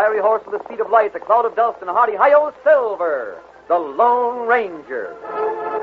fiery horse with the speed of light, a cloud of dust, and a hearty hi-yo, Silver, the Lone Ranger.